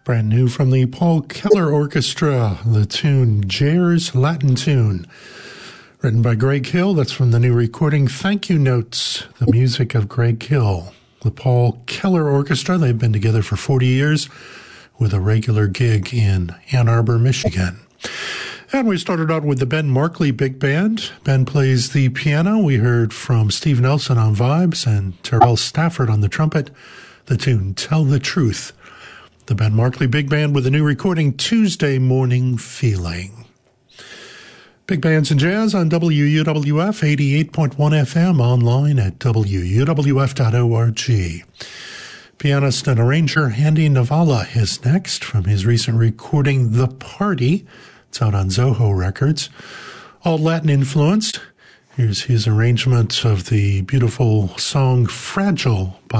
Brand new from the Paul Keller Orchestra, the tune Jair's Latin Tune. Written by Greg Hill, that's from the new recording Thank You Notes, the music of Greg Hill. The Paul Keller Orchestra, they've been together for 40 years with a regular gig in Ann Arbor, Michigan. And we started out with the Ben Markley Big Band. Ben plays the piano. We heard from Steve Nelson on vibes and Terrell Stafford on the trumpet, the tune Tell the Truth. The Ben Markley Big Band with a new recording, Tuesday Morning Feeling. Big Bands and Jazz on WUWF 88.1 FM, online at WUWF.org. Pianist and arranger Andy Navala is next from his recent recording, The Party. It's out on Zoho Records. All Latin influenced. Here's his arrangement of the beautiful song Fragile by